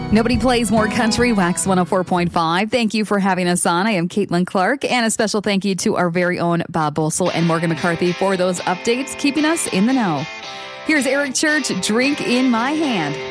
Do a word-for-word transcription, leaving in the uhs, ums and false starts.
Nobody plays more country. Wax one oh four point five. Thank you for having us on. I am Caitlin Clark, and a special thank you to our very own Bob Bossel and Morgan McCarthy for those updates, keeping us in the know. Here's Eric Church, Drink in My Hand.